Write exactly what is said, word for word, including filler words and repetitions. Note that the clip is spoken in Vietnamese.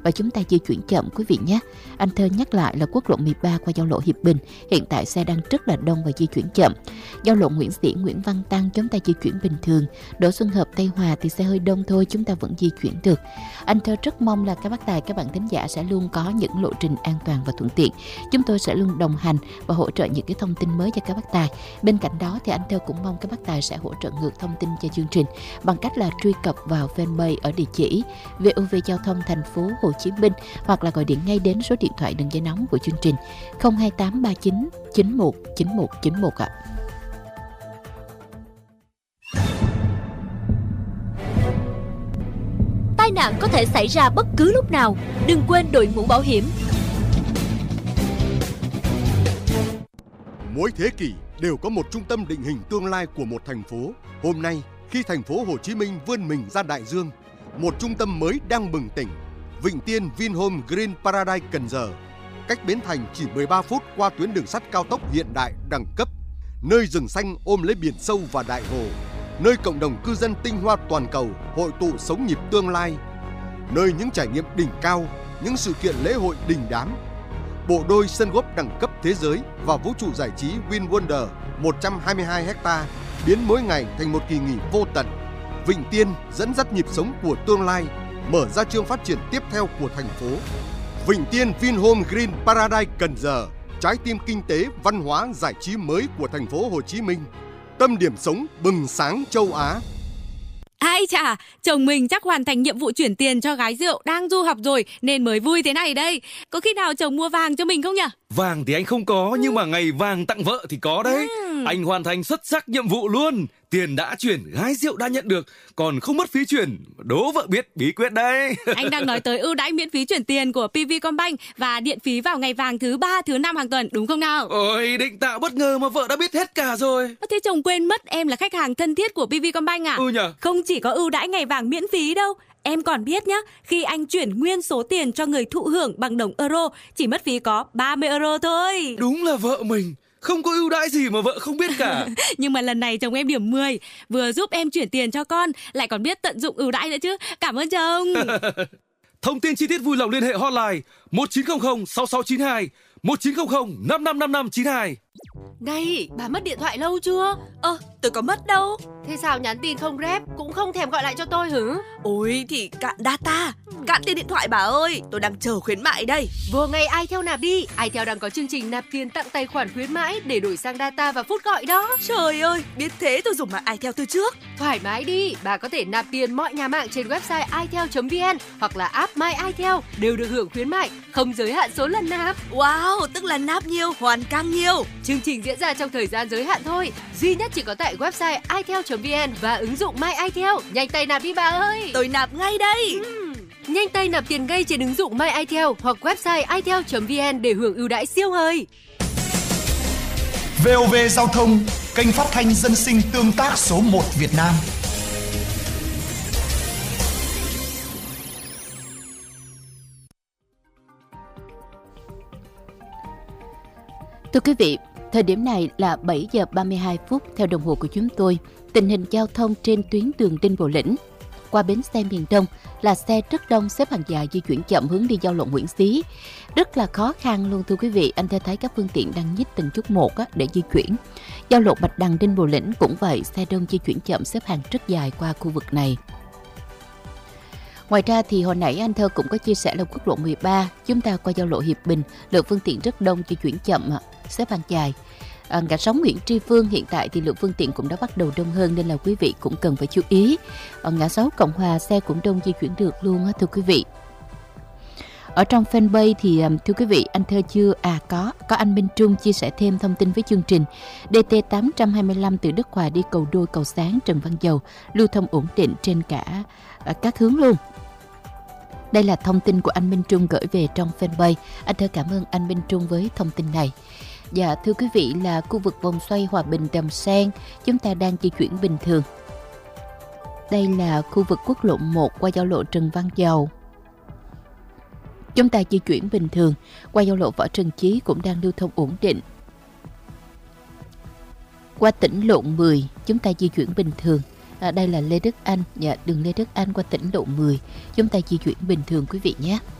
và chúng ta di chuyển chậm quý vị nhé. Anh Thơ nhắc lại là quốc lộ mười ba qua giao lộ Hiệp Bình, hiện tại xe đang rất là đông và di chuyển chậm. Giao lộ Nguyễn Xiển, Nguyễn Văn Tăng chúng ta di chuyển bình thường. Đỗ Xuân Hợp, Tây Hòa thì xe hơi đông thôi, chúng ta vẫn di chuyển được. Anh Thơ rất mong là các bác tài, các bạn thính giả sẽ luôn có những lộ trình an toàn và thuận tiện. Chúng tôi sẽ luôn đồng hành và hỗ trợ những cái thông tin mới cho các bác tài. Bên cạnh đó thì anh Thơ cũng mong các bác tài sẽ hỗ trợ ngược thông tin cho chương trình bằng cách là truy cập vào fanpage ở địa chỉ vê o vê Giao thông Thành phố Hồ Chí Minh, hoặc là gọi điện ngay đến số điện thoại đường dây nóng của chương trình không hai tám ba chín chín một chín một chín một ạ. Tai nạn có thể xảy ra bất cứ lúc nào, đừng quên đội mũ bảo hiểm. Mỗi thế kỷ đều có một trung tâm định hình tương lai của một thành phố. Hôm nay, khi thành phố Hồ Chí Minh vươn mình ra đại dương, một trung tâm mới đang bừng tỉnh. Vịnh Tiên Vinhome Green Paradise Cần Giờ, cách Bến Thành chỉ mười ba phút qua tuyến đường sắt cao tốc hiện đại đẳng cấp, nơi rừng xanh ôm lấy biển sâu và đại hồ, nơi cộng đồng cư dân tinh hoa toàn cầu hội tụ sống nhịp tương lai, nơi những trải nghiệm đỉnh cao, những sự kiện lễ hội đình đám, bộ đôi sân golf đẳng cấp thế giới và vũ trụ giải trí Win Wonder một trăm hai mươi hai héc-ta biến mỗi ngày thành một kỳ nghỉ vô tận. Vịnh Tiên dẫn dắt nhịp sống của tương lai, mở ra chương phát triển tiếp theo của thành phố. Vịnh Tiên Vinhome Green Paradise Cần Giờ, trái tim kinh tế, văn hóa, giải trí mới của thành phố Hồ Chí Minh, tâm điểm sống bừng sáng châu Á. Ai chà, chồng mình chắc hoàn thành nhiệm vụ chuyển tiền cho gái rượu đang du học rồi nên mới vui thế này đây. Có khi nào chồng mua vàng cho mình không nhỉ? Vàng thì anh không có, nhưng mà ngày vàng tặng vợ thì có đấy. Ừ. Anh hoàn thành xuất sắc nhiệm vụ luôn. Tiền đã chuyển, gái rượu đã nhận được, còn không mất phí chuyển. Đố vợ biết bí quyết đấy. Anh đang nói tới ưu đãi miễn phí chuyển tiền của pê vê Combank và điện phí vào ngày vàng thứ ba, thứ năm hàng tuần, đúng không nào? Ôi, định tạo bất ngờ mà vợ đã biết hết cả rồi. Thế chồng quên mất em là khách hàng thân thiết của pê vê Combank à? Ừ nhờ. Không chỉ có ưu đãi ngày vàng miễn phí đâu. Em còn biết nhá, khi anh chuyển nguyên số tiền cho người thụ hưởng bằng đồng euro, chỉ mất phí có ba mươi euro thôi. Đúng là vợ mình. Không có ưu đãi gì mà vợ không biết cả. Nhưng mà lần này chồng em điểm mười, vừa giúp em chuyển tiền cho con, lại còn biết tận dụng ưu đãi nữa chứ. Cảm ơn chồng. Thông tin chi tiết vui lòng liên hệ hotline một chín không không sáu sáu chín hai, một chín không không năm năm năm năm chín hai. Này, bà mất điện thoại lâu chưa? Ơ, ờ, tôi có mất đâu. Thế sao nhắn tin không rep, cũng không thèm gọi lại cho tôi hử? Ôi thì cạn data, cạn tiền điện thoại bà ơi. Tôi đang chờ khuyến mại đây. Vô ngay iTel nạp đi. iTel đang có chương trình nạp tiền tặng tài khoản khuyến mãi để đổi sang data và phút gọi đó. Trời ơi, biết thế tôi dùng mạng iTel từ trước. Thoải mái đi, bà có thể nạp tiền mọi nhà mạng trên website itel chấm vn hoặc là app My iTel đều được hưởng khuyến mại, không giới hạn số lần nạp. Wow, tức là nạp nhiều, hoàn càng nhiều. Chương trình diễn ra trong thời gian giới hạn thôi, duy nhất chỉ có tại website itel chấm vn và ứng dụng My iTel. Nhanh tay nạp đi bà ơi. Tôi nạp ngay đây. Uhm. Nhanh tay nạp tiền ngay trên ứng dụng My iTel hoặc website itel chấm vn để hưởng ưu đãi siêu hời. vê o vê Giao thông, kênh phát thanh dân sinh tương tác số một Việt Nam. Thưa quý vị, thời điểm này là bảy giờ ba mươi hai phút theo đồng hồ của chúng tôi. Tình hình giao thông trên tuyến đường Đinh Bộ Lĩnh qua bến xe miền Đông là xe rất đông, xếp hàng dài di chuyển chậm hướng đi giao lộ Nguyễn Xí. Rất là khó khăn luôn thưa quý vị. Anh thấy các phương tiện đang nhích từng chút một á, để di chuyển. Giao lộ Bạch Đằng Đinh Bộ Lĩnh cũng vậy, xe đông di chuyển chậm xếp hàng rất dài qua khu vực này. Ngoài ra thì hồi nãy anh Thơ cũng có chia sẻ là quốc lộ mười ba, chúng ta qua giao lộ Hiệp Bình, lượng phương tiện rất đông di chuyển chậm, xếp hàng dài. À, ngã sáu Nguyễn Tri Phương hiện tại thì lượng phương tiện cũng đã bắt đầu đông hơn nên là quý vị cũng cần phải chú ý. Ở ngã sáu Cộng Hòa xe cũng đông di chuyển được luôn á thưa quý vị. Ở trong fanpage thì thưa quý vị, anh Thơ chưa à có có anh Minh Trung chia sẻ thêm thông tin với chương trình. đê tê tám trăm hai mươi lăm từ Đức Hòa đi Cầu Đôi, Cầu Sáng, Trần Văn Dầu lưu thông ổn định trên cả à, các hướng luôn. Đây là thông tin của anh Minh Trung gửi về trong fanpage. Anh Thơ cảm ơn anh Minh Trung với thông tin này. Dạ thưa quý vị, là khu vực vòng xoay Hòa Bình Đầm Sen chúng ta đang di chuyển bình thường. Đây là khu vực quốc lộ một qua giao lộ Trần Văn Dầu. Chúng ta di chuyển bình thường. Qua giao lộ Võ Trần Chí cũng đang lưu thông ổn định. Qua tỉnh lộ mười chúng ta di chuyển bình thường. À, đây là Lê Đức Anh, dạ, đường Lê Đức Anh qua tỉnh lộ mười chúng ta di chuyển bình thường quý vị nhé.